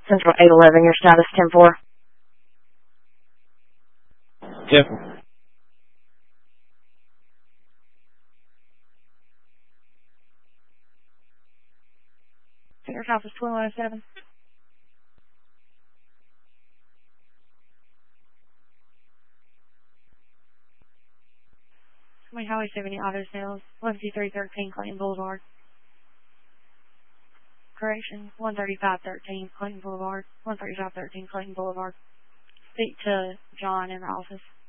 Central 811, your status 10-4. 10-4. Center's office 2107. Highway 70 Auto Sales, 15313 Clayton Boulevard. Correction, 13513 Clayton Boulevard. 13513 Clayton Boulevard. Speak to John in the office.